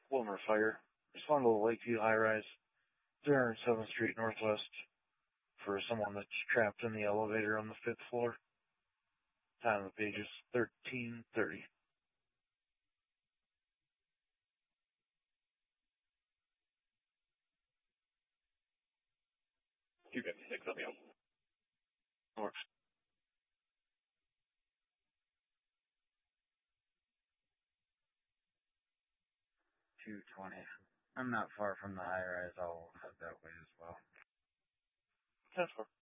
Wilmer Fire. Respond to the Lakeview High Rise, 307th Street Northwest, for someone that's trapped in the elevator on the 5th floor. Time of the page is 13:30. $256, let me know. Works. 220. I'm not far from the high rise. I'll head that way as well. 10-4.